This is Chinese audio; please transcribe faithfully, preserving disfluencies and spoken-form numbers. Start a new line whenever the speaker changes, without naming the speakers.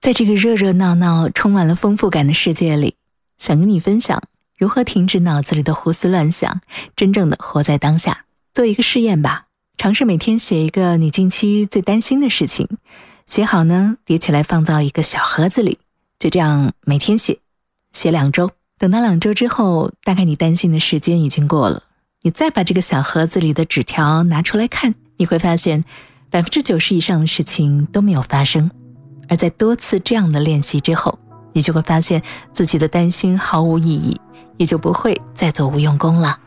在这个热热闹闹充满了丰富感的世界里，想跟你分享如何停止脑子里的胡思乱想，真正的活在当下。做一个试验吧，尝试每天写一个你近期最担心的事情，写好呢，叠起来放到一个小盒子里，就这样每天写，写两周。等到两周之后，大概你担心的时间已经过了，你再把这个小盒子里的纸条拿出来看，你会发现百分之九十以上的事情都没有发生。而在多次这样的练习之后，你就会发现自己的担心毫无意义，也就不会再做无用功了。